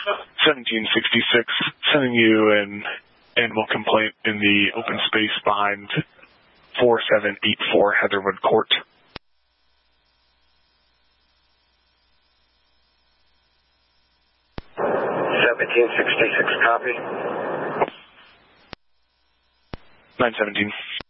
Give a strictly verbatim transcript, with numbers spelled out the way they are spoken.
seventeen sixty-six, sending you an animal complaint in the open space behind four seven eight four Heatherwood Court. seventeen sixty-six, copy. nine seventeen.